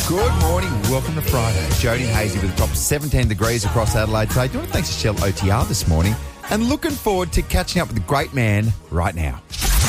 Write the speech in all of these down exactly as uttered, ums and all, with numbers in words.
Good morning. Welcome to Friday. Jody and Hazy with a top seventeen degrees across Adelaide today. Doing it thanks to Shell O T R this morning. And looking forward to catching up with the great man right now.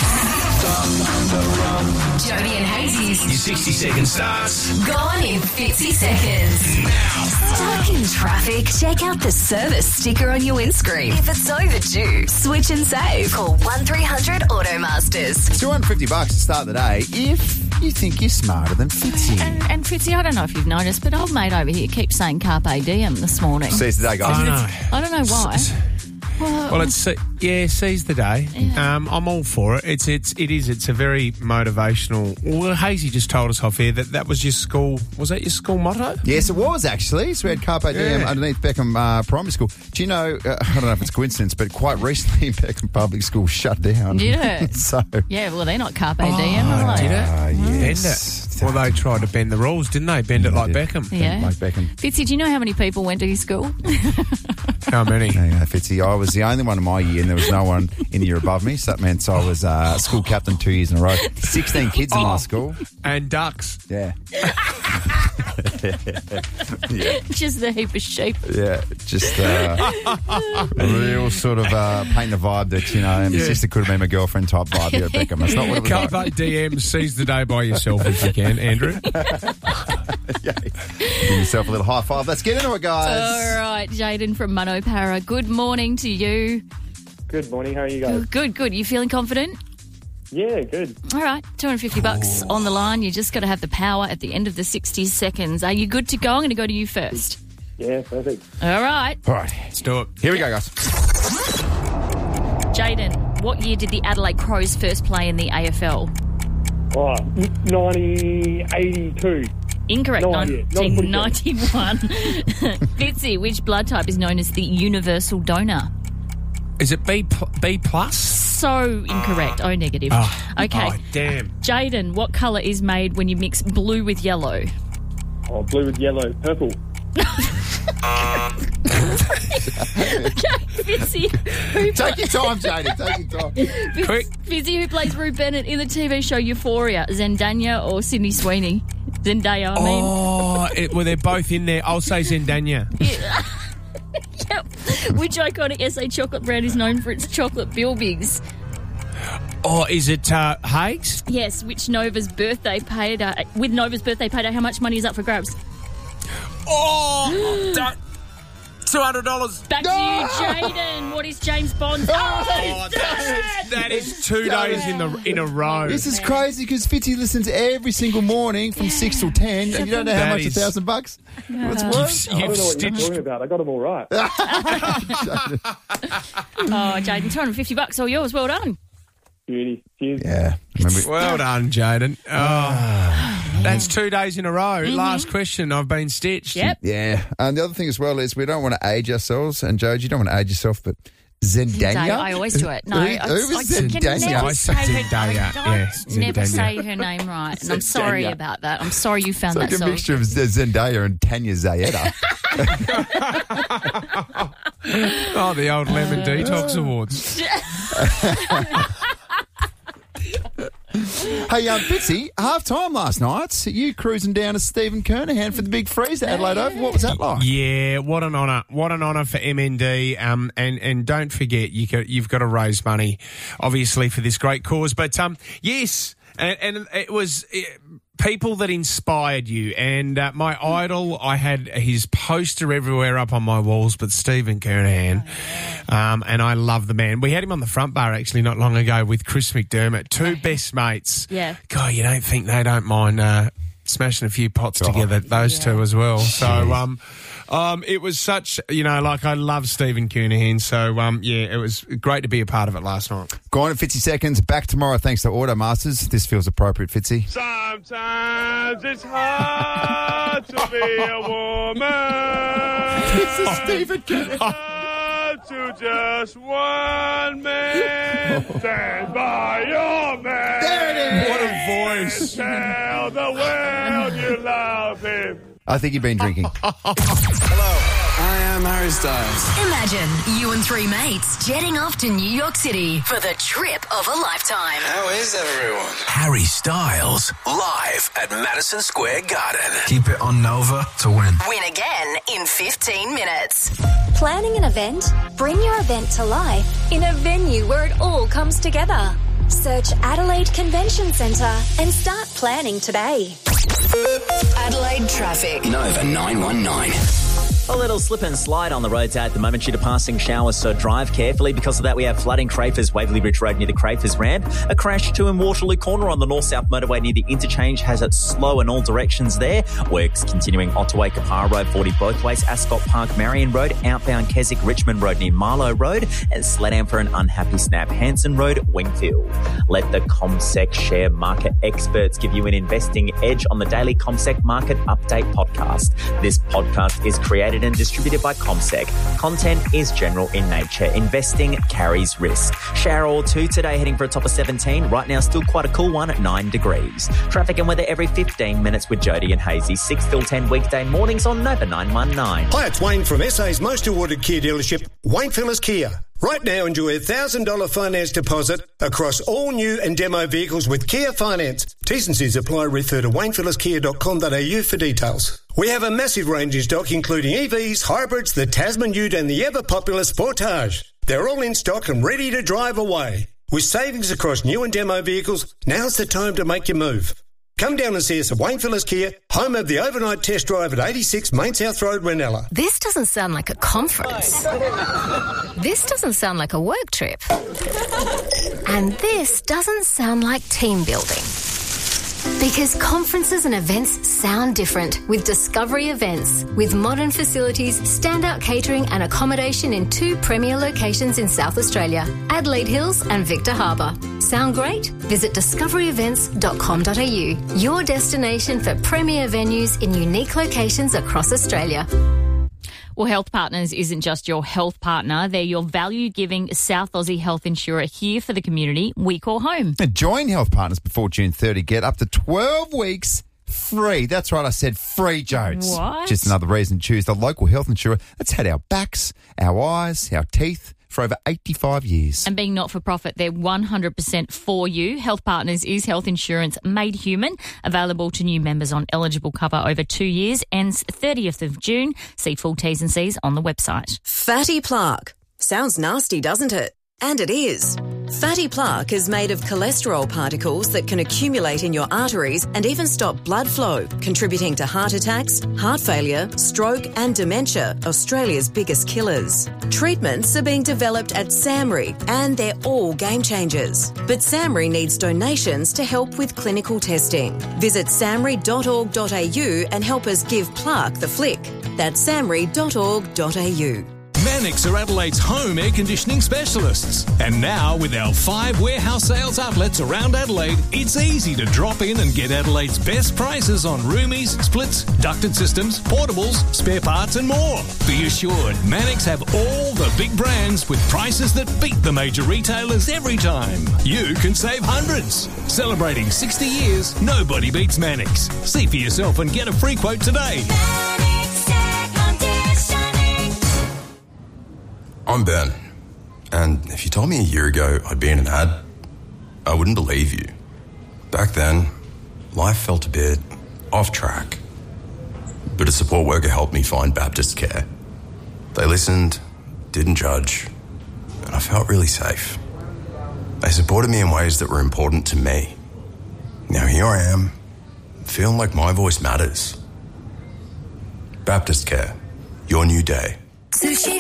Jody and Hazy's Your sixty second starts gone in fifty seconds. now. Stuck in traffic? Check out the service sticker on your windscreen. If it's overdue, switch and save. Call one three hundred Automasters. two hundred fifty bucks to start the day if you think you're smarter than Fitzy. And, and Fitzy, I don't know if you've noticed, but old mate over here keeps saying Carpe Diem this morning. Seize the day, guys. I know. I don't know why. Well, Well, it's yeah, seize the day. Um, I'm all for it. It's it's it is. It's a very motivational. Well, Hazy just told us off here that that was your school. Was that your school motto? Yes, it was actually. So we had Carpe Diem Yeah. underneath Beckham uh, Primary School. Do you know, uh, I don't know if it's coincidence, but quite recently Beckham Public School shut down. Did it? so, yeah, well, they're not Carpe Diem, are they? Did it? uh, Bend yes. it. Well, they tried to bend the rules, didn't they? Bend it They like did. Beckham. Yeah. Like Beckham. Fitzy, do you know how many people went to his school? How many? There you go, Fitzy. I was the only one in my year, and there was no one in the year above me. So that meant I was uh, school captain two years in a row. sixteen kids in my school. And ducks. Yeah. Just a heap of sheep. Yeah. Just uh, a real sort of uh, paint the vibe that, you know, my Yeah. sister could have been my girlfriend type vibe here at Beckham. That's not what it was like. Carpe Diem, seize the day by yourself if you can, Andrew. Yeah. Give yourself a little high five. Let's get into it, guys. All right, Jaden from Monopara. Good morning to you. Good morning. How are you guys? Good, good. You feeling confident? Yeah, good. All right, two hundred fifty bucks on the line. You just got to have the power at the end of the sixty seconds. Are you good to go? I'm going to go to you first. Yeah, perfect. All right, All right. Let's do it. Here we go, guys. Jaden, what year did the Adelaide Crows first play in the A F L? Oh, ninety eighty-two. Incorrect, No idea. Not a footy nineteen ninety-one. Fitzy, which blood type is known as the universal donor? Is it B pl- B plus? So incorrect. O negative. Oh. Okay. Oh, damn. Jaden, what colour is made when you mix blue with yellow? Oh, blue with yellow. Purple. Fitzy, who, Take your time, Jadey. Take your time. Quick. Fitzy, who plays Rue Bennett in the T V show Euphoria? Zendaya or Sydney Sweeney? Zendaya, I mean. Oh, it, well, they're both in there. I'll say Zendaya. Yep. Which iconic S A chocolate brand is known for its chocolate Bilbigs? Oh, is it uh, Hagues? Yes, which Nova's birthday paid, uh, with Nova's birthday paid, how much money is up for grabs? Oh, that, two hundred dollars. Back to you, Jaden. What is James Bond's? Oh, Oh, that's, that is two days in the in a row. This is crazy because Fitzy listens every single morning from six till ten, and you don't know how That much is- a thousand bucks. What's You've, worth? I don't you've know what you're stitched. talking about. I got them all right. Oh, Jaden, two hundred fifty bucks all yours. Well done. Beauty. Cheers. Yeah. Remember, Well done, Jaden. Oh, that's two days in a row. Last question. I've been stitched. Yep. yeah. And the other thing as well is we don't want to age ourselves. And, Joe, you don't want to age yourself, but Zendaya? Zendaya, I always do it. No, Who, I, who was I can Zendaya? never I say said her, Zendaya. I Yeah, never Zendaya. say her name right, and I'm sorry Zendaya. about that. I'm sorry you found It's like that a song. mixture of Z- Zendaya and Tanya Zayeda. Oh, the old Lemon Detox Awards. Hey, um, Fitzy, half time last night, you cruising down to Stephen Kernahan for the big freeze at Adelaide Oval. What was that like? Yeah, what an honour. What an honour for M N D. Um, and, and don't forget, you got, you've got to raise money, obviously, for this great cause. But, um, yes, and, and it was uh, people that inspired you. And uh, my idol, I had his poster everywhere up on my walls, but Stephen Kernahan. Um, and I love the man. We had him on the front bar, actually, not long ago with Chris McDermott, two best mates. Yeah. God, you don't think they don't mind uh, smashing a few pots Oh, together, those yeah. two as well. So, um, um, it was such, you know, like I love Stephen Kernahan. So, um, yeah, it was great to be a part of it last night. Go on in fifty seconds. Back tomorrow thanks to Automasters. This feels appropriate, Fitzy. Sometimes it's hard to be a woman. This is Stephen Kernahan. Hard to just one man. Stand by your man. There it is. What a voice. Tell the world you love him. I think you've been drinking. Hello, I am Harry Styles. Imagine you and three mates jetting off to New York City for the trip of a lifetime. How is everyone? Harry Styles, live at Madison Square Garden. Keep it on Nova to win. Win again in fifteen minutes. Planning an event? Bring your event to life in a venue where it all comes together. Search Adelaide Convention Centre and start planning today. Adelaide traffic. Nova nine one nine. A little slip and slide on the roads at the moment due to passing showers, so drive carefully. Because of that, we have flooding Crafers, Waverley Ridge Road near the Crafers ramp. A crash too in Waterloo Corner on the north-south motorway near the interchange has it slow in all directions there. Works continuing Ottaway, Kapara Road, forty both ways. Ascot Park, Marion Road, outbound Keswick, Richmond Road near Marlow Road, and Sledam for an unhappy snap. Hanson Road, Wingfield. Let the CommSec share market experts give you an investing edge on the daily CommSec Market Update podcast. This podcast is created and distributed by CommSec. Content is general in nature. Investing carries risk. Shower or two today, heading for a top of seventeen. Right now, still quite a cool one at nine degrees. Traffic and weather every fifteen minutes with Jody and Hazy. six till ten weekday mornings on Nova nine one nine. Hi, it's Wayne from S A's most awarded Kia dealership, Wayne Phillips Kia. Right now, enjoy a one thousand dollars finance deposit across all new and demo vehicles with Kia Finance. T's and C's apply. Refer to wayne phillips kia dot com dot a u for details. We have a massive range in stock, including E Vs, hybrids, the Tasman Ute and the ever-popular Sportage. They're all in stock and ready to drive away. With savings across new and demo vehicles, now's the time to make your move. Come down and see us at Wayne Phillips Kia, home of the overnight test drive at eighty-six Main South Road, Ranella. This doesn't sound like a conference. This doesn't sound like a work trip. And this doesn't sound like team building. Because conferences and events sound different with Discovery Events. With modern facilities, standout catering and accommodation in two premier locations in South Australia, Adelaide Hills and Victor Harbour. Sound great? Visit discovery events dot com dot a u, your destination for premier venues in unique locations across Australia. Well, Health Partners isn't just your health partner. They're your value-giving South Aussie health insurer here for the community we call home. Join Health Partners before June thirtieth. Get up to twelve weeks free. That's right, I said free, Jodes. What? Just another reason to choose the local health insurer that's had our backs, our eyes, our teeth for over eighty-five years. And being not-for-profit, they're one hundred percent for you. Health Partners is health insurance made human, available to new members on eligible cover over two years, ends thirtieth of June. See full T's and C's on the website. Fatty plaque. Sounds nasty, doesn't it? And it is. Fatty plaque is made of cholesterol particles that can accumulate in your arteries and even stop blood flow, contributing to heart attacks, heart failure, stroke and dementia, Australia's biggest killers. Treatments are being developed at SAMRI and they're all game changers. But SAMRI needs donations to help with clinical testing. Visit samri dot org dot a u and help us give plaque the flick. That's samri dot org dot a u. Mannix are Adelaide's home air conditioning specialists. And now, with our five warehouse sales outlets around Adelaide, it's easy to drop in and get Adelaide's best prices on roomies, splits, ducted systems, portables, spare parts and more. Be assured, Mannix have all the big brands with prices that beat the major retailers every time. You can save hundreds. Celebrating sixty years, nobody beats Mannix. See for yourself and get a free quote today. I'm Ben, and if you told me a year ago I'd be in an ad, I wouldn't believe you. Back then, life felt a bit off track, but a support worker helped me find Baptist Care. They listened, didn't judge, and I felt really safe. They supported me in ways that were important to me. Now here I am, feeling like my voice matters. Baptist Care, your new day. Sushi